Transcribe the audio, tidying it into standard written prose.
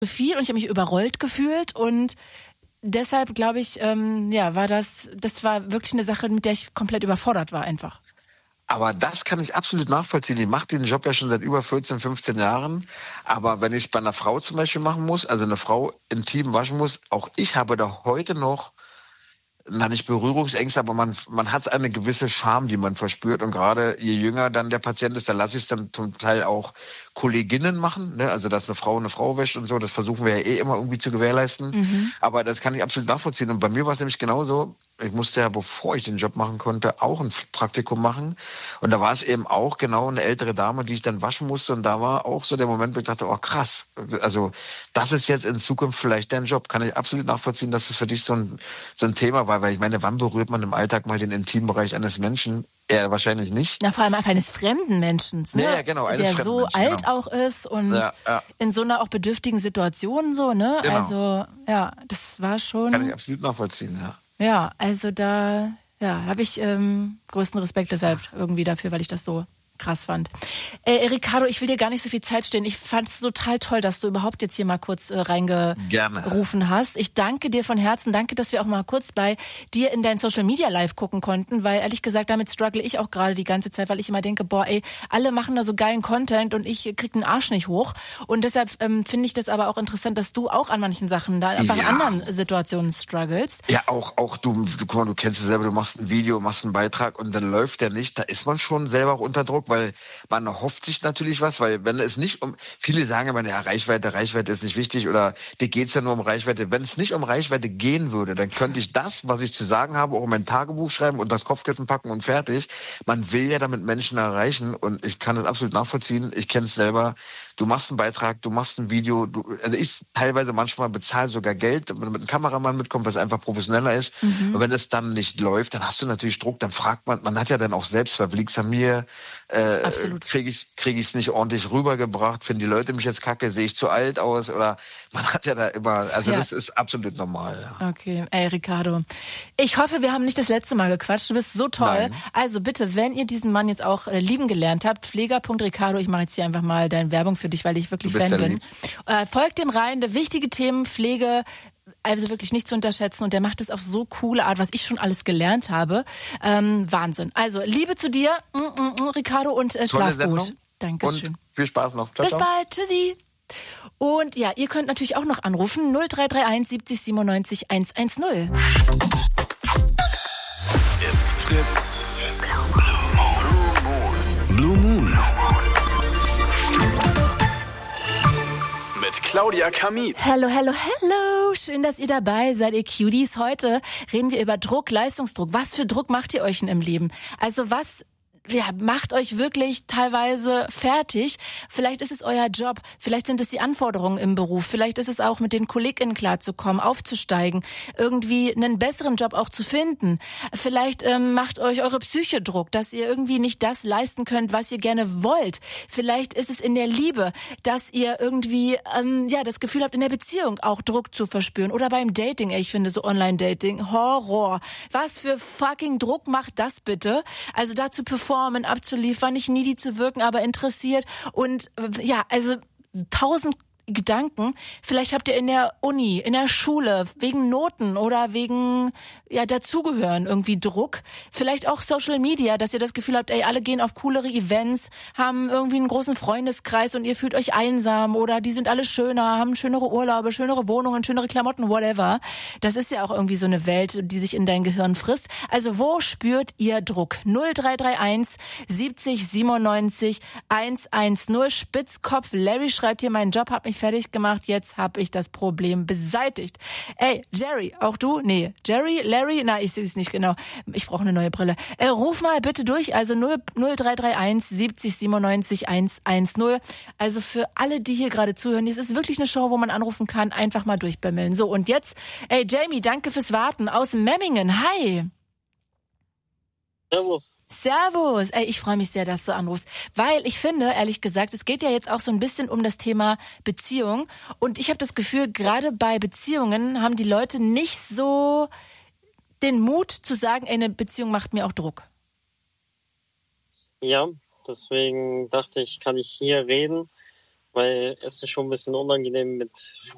viel und ich habe mich überrollt gefühlt und deshalb glaube ich, war das war wirklich eine Sache, mit der ich komplett überfordert war einfach. Aber das kann ich absolut nachvollziehen. Ich mache den Job ja schon seit über 14, 15 Jahren. Aber wenn ich es bei einer Frau zum Beispiel machen muss, also eine Frau intim waschen muss, auch ich habe da heute noch, nicht Berührungsängste, aber man hat eine gewisse Scham, die man verspürt. Und gerade je jünger dann der Patient ist, da lasse ich es dann zum Teil auch Kolleginnen machen. Ne? Also dass eine Frau wäscht und so, das versuchen wir ja immer irgendwie zu gewährleisten. Aber das kann ich absolut nachvollziehen. Und bei mir war es nämlich genauso. Ich musste ja, bevor ich den Job machen konnte, auch ein Praktikum machen. Und da war es eben auch genau eine ältere Dame, die ich dann waschen musste. Und da war auch so der Moment, wo ich dachte, oh krass, also das ist jetzt in Zukunft vielleicht dein Job. Kann ich absolut nachvollziehen, dass das für dich so ein Thema war. Weil ich meine, wann berührt man im Alltag mal den Intimbereich eines Menschen? Eher wahrscheinlich nicht. Na, vor allem einfach eines fremden Menschen, ne? Ja, genau, der so alt auch ist und in so einer auch bedürftigen Situation so, ne? Genau. Also, ja, das war schon... Kann ich absolut nachvollziehen, ja. Ja, also da habe ich größten Respekt deshalb irgendwie dafür, weil ich das so krass fand. Ricardo, ich will dir gar nicht so viel Zeit stehen. Ich fand es total toll, dass du überhaupt jetzt hier mal kurz reingerufen hast. Ich danke dir von Herzen. Danke, dass wir auch mal kurz bei dir in dein Social Media Live gucken konnten, weil ehrlich gesagt, damit struggle ich auch gerade die ganze Zeit, weil ich immer denke, alle machen da so geilen Content und ich krieg den Arsch nicht hoch. Und deshalb finde ich das aber auch interessant, dass du auch an manchen Sachen da einfach in anderen Situationen strugglest. Ja, auch du kennst es selber, du machst ein Video, machst einen Beitrag und dann läuft der nicht. Da ist man schon selber auch unter Druck, weil man erhofft sich natürlich was, weil wenn es nicht viele sagen immer, ja, Reichweite ist nicht wichtig oder dir geht's ja nur um Reichweite. Wenn es nicht um Reichweite gehen würde, dann könnte ich das, was ich zu sagen habe, auch in mein Tagebuch schreiben und das Kopfkissen packen und fertig. Man will ja damit Menschen erreichen und ich kann das absolut nachvollziehen. Ich kenne es selber. Du machst einen Beitrag, du machst ein Video, also ich teilweise manchmal bezahle sogar Geld, wenn mit einem Kameramann mitkommt, was einfach professioneller ist. Und wenn es dann nicht läuft, dann hast du natürlich Druck, dann fragt man hat ja dann auch Selbstzweifel, liegt's an mir, kriege ich's nicht ordentlich rübergebracht, finden die Leute mich jetzt kacke, sehe ich zu alt aus oder man hat ja da immer, das ist absolut normal. Ja. Okay, Ricardo, ich hoffe, wir haben nicht das letzte Mal gequatscht, du bist so toll. Nein. Also bitte, wenn ihr diesen Mann jetzt auch lieben gelernt habt, pfleger.ricardo, ich mache jetzt hier einfach mal deine Werbung für dich, weil ich wirklich Fan bin. Folgt dem rein, der wichtige Themen, Pflege, also wirklich nicht zu unterschätzen und der macht es auf so coole Art, was ich schon alles gelernt habe. Wahnsinn. Also Liebe zu dir, Ricardo und schlaf gut. Dankeschön. Und viel Spaß noch. Ciao, bis bald. Tschüssi. Und ja, ihr könnt natürlich auch noch anrufen 0331 70 97 110. It's Fritz. Blue Moon. Mit Claudia Kamit. Hallo. Schön, dass ihr dabei seid, ihr Cuties. Heute reden wir über Druck, Leistungsdruck. Was für Druck macht ihr euch denn im Leben? Also was macht euch wirklich teilweise fertig. Vielleicht ist es euer Job, vielleicht sind es die Anforderungen im Beruf, vielleicht ist es auch mit den KollegInnen klarzukommen, aufzusteigen, irgendwie einen besseren Job auch zu finden. Vielleicht macht euch eure Psyche Druck, dass ihr irgendwie nicht das leisten könnt, was ihr gerne wollt. Vielleicht ist es in der Liebe, dass ihr irgendwie das Gefühl habt, in der Beziehung auch Druck zu verspüren. Oder beim Dating, ich finde so Online-Dating, Horror. Was für fucking Druck macht das bitte? Also dazu performen, abzuliefern, nicht needy zu wirken, aber interessiert und 1000 Gedanken. Vielleicht habt ihr in der Uni, in der Schule, wegen Noten oder wegen dazugehören irgendwie Druck. Vielleicht auch Social Media, dass ihr das Gefühl habt, alle gehen auf coolere Events, haben irgendwie einen großen Freundeskreis und ihr fühlt euch einsam oder die sind alle schöner, haben schönere Urlaube, schönere Wohnungen, schönere Klamotten, whatever. Das ist ja auch irgendwie so eine Welt, die sich in dein Gehirn frisst. Also wo spürt ihr Druck? 0331 70 97 110. Spitzkopf Larry schreibt hier, mein Job hat mich fertig gemacht, jetzt habe ich das Problem beseitigt. Ey, Jerry, auch du? Nee, Jerry, Larry? Na, ich sehe es nicht genau. Ich brauche eine neue Brille. Ruf mal bitte durch, also 0331 70 97 110. Also für alle, die hier gerade zuhören, es ist wirklich eine Show, wo man anrufen kann, einfach mal durchbimmeln. So, und jetzt, Jamie, danke fürs Warten aus Memmingen. Hi. Servus. Ey, ich freue mich sehr, dass du anrufst, weil ich finde, ehrlich gesagt, es geht ja jetzt auch so ein bisschen um das Thema Beziehung und ich habe das Gefühl, gerade bei Beziehungen haben die Leute nicht so den Mut zu sagen, eine Beziehung macht mir auch Druck. Ja, deswegen dachte ich, kann ich hier reden, weil es ist schon ein bisschen unangenehm, mit